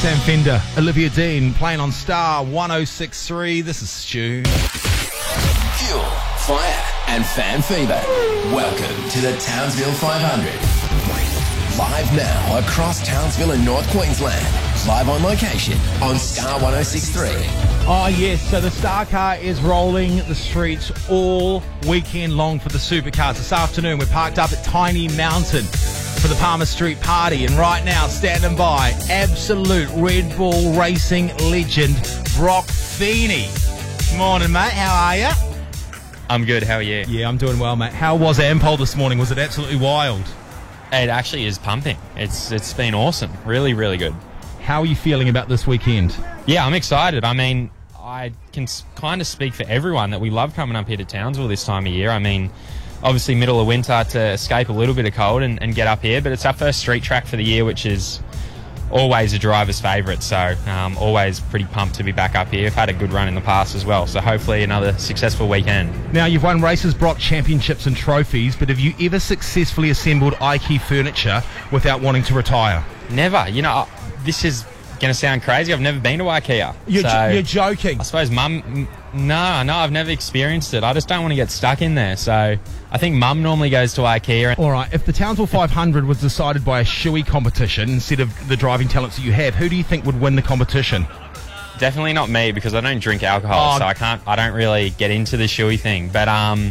Sam Fender, Olivia Dean, playing on Star 106.3. This is Stu. Fuel, fire, and fan fever. Welcome to the Townsville 500. Live now across Townsville and North Queensland. Live on location on Star 106.3. Oh, yes. So the Star Car is rolling the streets all weekend long for the supercars. This afternoon, we're parked up at Tiny Mountain for the Palmer Street Party. And right now, standing by, absolute Red Bull racing legend, Brock Feeney. Morning, mate. How are you? I'm good. How are you? Yeah, I'm doing well, mate. How was Ampol this morning? Was it absolutely wild? It actually is pumping. It's been awesome. Really, really good. How are you feeling about this weekend? Yeah, I'm excited. I mean, I can kind of speak for everyone that we love coming up here to Townsville this time of year. I mean, obviously middle of winter to escape a little bit of cold and get up here, but it's our first street track for the year, which is always a driver's favourite. So always pretty pumped to be back up here. I've had a good run in the past as well, so hopefully another successful weekend. Now, you've won races, Brock, championships and trophies, but have you ever successfully assembled IKEA furniture without wanting to retire? Never. You know, this is going to sound crazy. I've never been to IKEA. You're joking. I suppose Mum... No, I've never experienced it. I just don't want to get stuck in there. So I think Mum normally goes to IKEA. All right, if the Townsville 500 was decided by a shoey competition instead of the driving talents that you have, who do you think would win the competition? Definitely not me, because I don't drink alcohol, so I don't really get into the shoey thing. But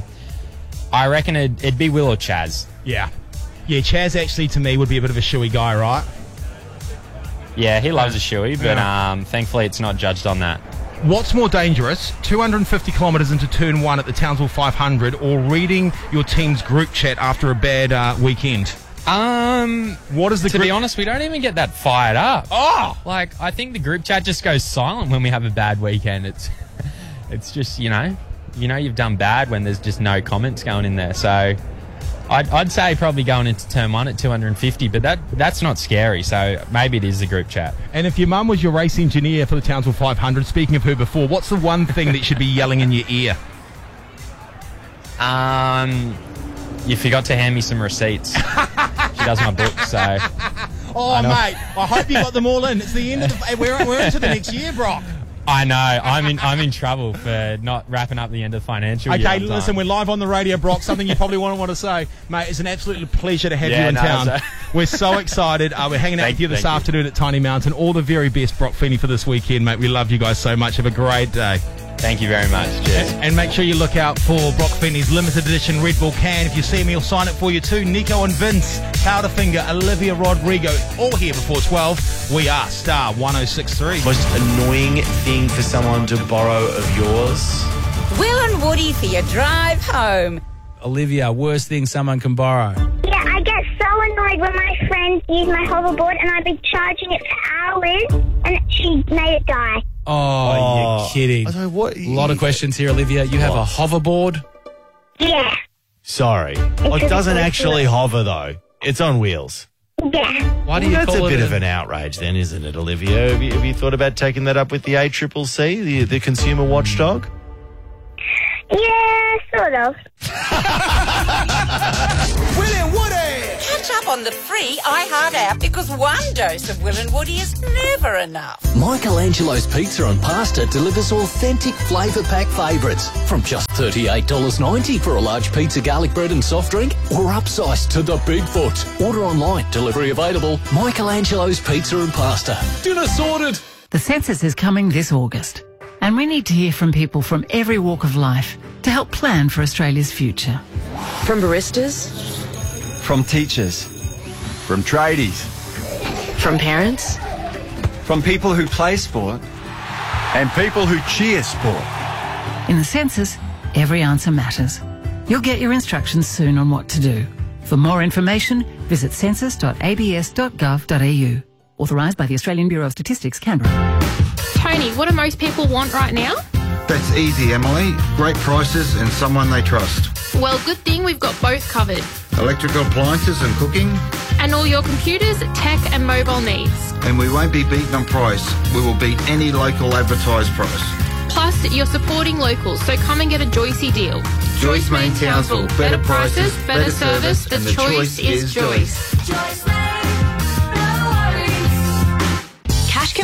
I reckon it'd be Will or Chaz. Yeah, Chaz actually to me would be a bit of a shoey guy, right? Yeah, he loves a shoey, but thankfully it's not judged on that. What's more dangerous, 250 kilometres into Turn 1 at the Townsville 500 or reading your team's group chat after a bad weekend? What is the To be honest, we don't even get that fired up. Like, I think the group chat just goes silent when we have a bad weekend. It's just, you know you've done bad when there's just no comments going in there. So I'd say probably going into Turn 1 at 250, but that's not scary, so maybe it is the group chat. And if your mum was your race engineer for the Townsville 500, speaking of her before, what's the one thing that should be yelling in your ear? You forgot to hand me some receipts. She does my book, so... Oh, mate, I hope you got them all in. It's the end of the... We're into the next year, Brock. I know. I'm in trouble for not wrapping up the end of the financial year. Okay, listen, we're live on the radio, Brock. Something you probably won't want to say. Mate, it's an absolute pleasure to have you in town. We're so excied. We're hanging out with you this afternoon at Tiny Mountain. All the very best, Brock Feeney, for this weekend, mate. We love you guys so much. Have a great day. Thank you very much. Cheers. And make sure you look out for Brock Feeney's limited edition Red Bull can. If you see me, I'll sign it for you too. Nico and Vince, Powderfinger, Olivia Rodrigo, all here before 12. We are Star 106.3. Most annoying thing for someone to borrow of yours? Will and Woody for your drive home. Olivia, worst thing someone can borrow? Yeah, I get so annoyed when my friends use my hoverboard and I've been charging it for hours and she made it die. Oh, you're kidding. I don't know what. A lot of questions here, Olivia. You have a hoverboard? Yeah. Sorry. It doesn't actually hover, though. It's on wheels. Yeah. Why do you That's call a it bit of an outrage then, isn't it, Olivia? Have you thought about taking that up with the ACCC, the consumer watchdog? Yeah, sort of. Will and Woody! Catch up on the free iHeart app because one dose of Will and Woody is never enough. Michelangelo's Pizza and Pasta delivers authentic flavour pack favourites from just $38.90 for a large pizza, garlic bread and soft drink, or upsized to the Bigfoot. Order online, delivery available. Michelangelo's Pizza and Pasta. Dinner sorted. The census is coming this August, and we need to hear from people from every walk of life to help plan for Australia's future. From baristas, from teachers, from tradies, from parents, from people who play sport, and people who cheer sport. In the census, every answer matters. You'll get your instructions soon on what to do. For more information, visit census.abs.gov.au. Authorised by the Australian Bureau of Statistics, Canberra. Tony, what do most people want right now? That's easy, Emily. Great prices and someone they trust. Well, good thing we've got both covered. Electrical appliances and cooking. And all your computers, tech and mobile needs. And we won't be beaten on price. We will beat any local advertised price. Plus, you're supporting locals, so come and get a Joycey deal. Joyce Main Townsville. Better prices, better service, and the choice is Joyce. Cash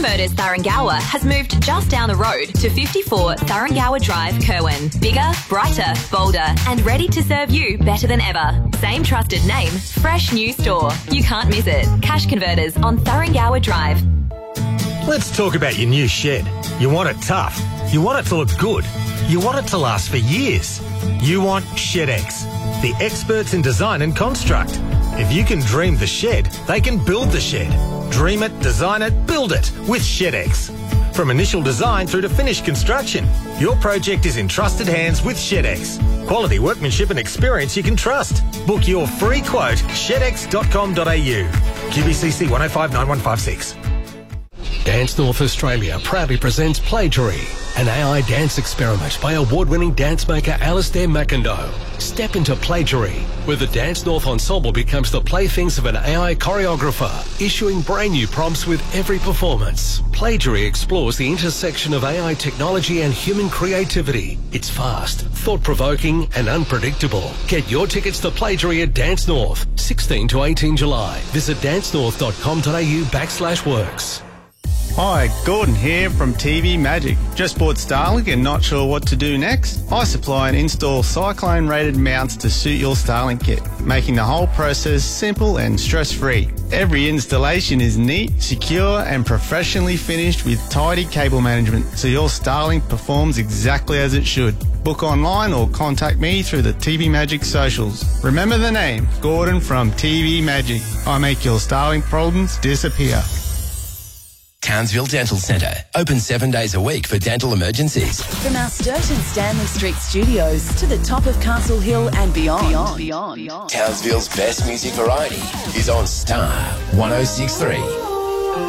Converters Tharangawa has moved just down the road to 54 Tharangawa Drive, Kerwin. Bigger, brighter, bolder, and ready to serve you better than ever. Same trusted name, fresh new store. You can't miss it. Cash Converters on Tharangawa Drive. Let's talk about your new shed. You want it tough. You want it to look good. You want it to last for years. You want ShedX, the experts in design and construct. If you can dream the shed, they can build the shed. Dream it, design it, build it with ShedX. From initial design through to finished construction, your project is in trusted hands with ShedX. Quality workmanship and experience you can trust. Book your free quote, shedx.com.au. QBCC 1059156. Dance North Australia proudly presents Plagiary, an AI dance experiment by award-winning dance maker Alistair McIndoe. Step into Plagiary, where the Dance North Ensemble becomes the playthings of an AI choreographer, issuing brand new prompts with every performance. Plagiary explores the intersection of AI technology and human creativity. It's fast, thought-provoking and unpredictable. Get your tickets to Plagiary at Dance North, 16 to 18 July. Visit dancenorth.com.au/works. Hi, Gordon here from TV Magic. Just bought Starlink and not sure what to do next? I supply and install cyclone-rated mounts to suit your Starlink kit, making the whole process simple and stress-free. Every installation is neat, secure and professionally finished with tidy cable management, so your Starlink performs exactly as it should. Book online or contact me through the TV Magic socials. Remember the name, Gordon from TV Magic. I make your Starlink problems disappear. Townsville Dental Centre, open 7 days a week for dental emergencies. From our Sturt and Stanley Street studios to the top of Castle Hill and beyond. Townsville's best music variety is on Star 106.3.